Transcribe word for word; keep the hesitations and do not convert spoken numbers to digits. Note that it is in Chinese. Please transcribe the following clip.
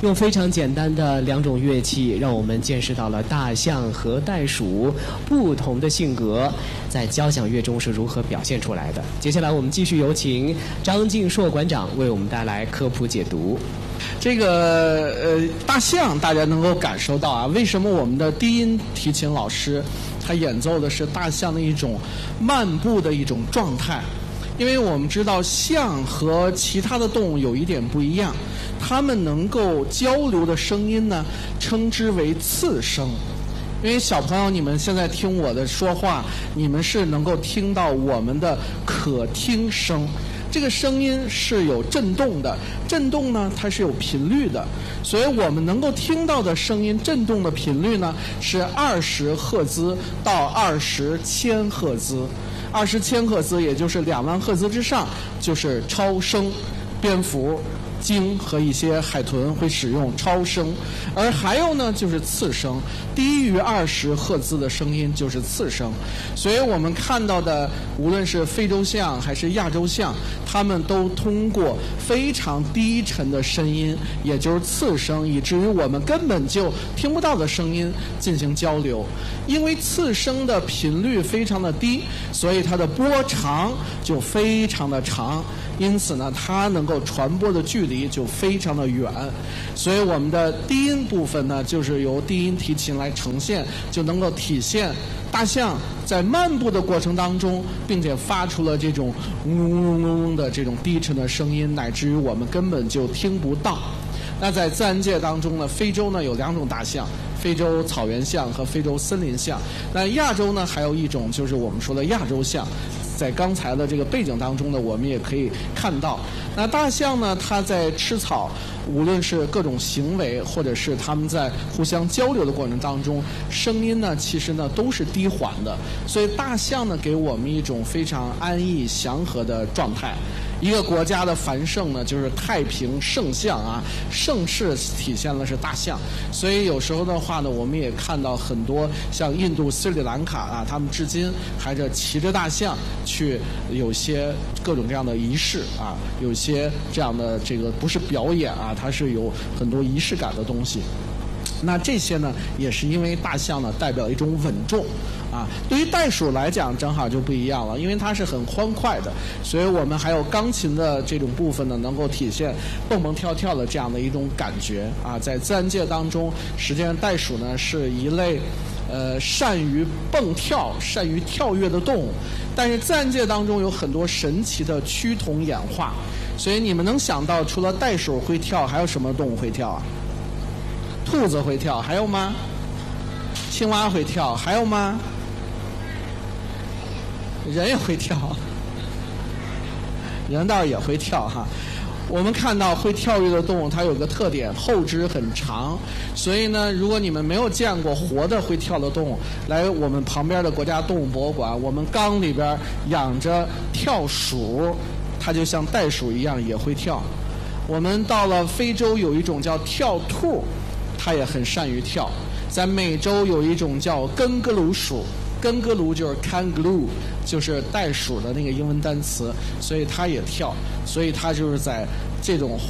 用非常简单的两种乐器，让我们见识到了大象和袋鼠不同的性格在交响乐中是如何表现出来的。接下来我们继续有请张敬硕馆长为我们带来科普解读。 这个呃大象大家能够感受到啊，为什么我们的低音提琴老师他演奏的是大象的一种漫步的一种状态？因为我们知道象和其他的动物有一点不一样，它们能够交流的声音呢，称之为次声。因为小朋友，你们现在听我的说话，你们是能够听到我们的可听声。这个声音是有振动的，振动呢它是有频率的，所以我们能够听到的声音振动的频率呢是二十赫兹到二十千赫兹。二十千赫兹也就是两万赫兹之上就是超声，蝙蝠、鲸和一些海豚会使用超声，而还有呢就是次声，低于二十赫兹的声音就是次声。所以我们看到的无论是非洲象还是亚洲象，它们都通过非常低沉的声音，也就是次声，以至于我们根本就听不到的声音进行交流。因为次声的频率非常的低，所以它的波长就非常的长，因此呢它能够传播的距离就非常的远。所以我们的低音部分呢就是由低音提琴来呈现，就能够体现大象在漫步的过程当中，并且发出了这种嗡嗡嗡嗡的这种低沉的声音，乃至于我们根本就听不到。那在自然界当中呢，非洲呢有两种大象，非洲草原象和非洲森林象。那亚洲呢还有一种就是我们说的亚洲象，在刚才的这个背景当中呢，我们也可以看到，那大象呢，它在吃草，无论是各种行为，或者是它们在互相交流的过程当中，声音呢，其实呢都是低缓的，所以大象呢给我们一种非常安逸祥和的状态。一个国家的繁盛呢，就是太平盛象啊，盛世体现了是大象。所以有时候的话呢，我们也看到很多像印度斯里兰卡啊，他们至今还是骑着大象去有些各种各样的仪式啊，有些这样的这个不是表演啊，它是有很多仪式感的东西。那这些呢，也是因为大象呢代表一种稳重啊。对于袋鼠来讲，正好就不一样了，因为它是很欢快的，所以我们还有钢琴的这种部分呢，能够体现蹦蹦跳跳的这样的一种感觉啊。在自然界当中，实际上袋鼠呢是一类呃善于蹦跳、善于跳跃的动物，但是自然界当中有很多神奇的趋同演化，所以你们能想到除了袋鼠会跳，还有什么动物会跳啊？兔子会跳，还有吗？青蛙会跳，还有吗？人也会跳，人倒是也会跳哈。我们看到会跳跃的动物，它有个特点，后肢很长，所以呢，如果你们没有见过活的会跳的动物，来我们旁边的国家动物博物馆，我们缸里边养着跳鼠，它就像袋鼠一样也会跳。我们到了非洲有一种叫跳兔，它也很善于跳。在美洲有一种叫根格鲁鼠，根格鲁就是 kangaroo， 就是袋鼠的那个英文单词，所以它也跳，所以它就是在这种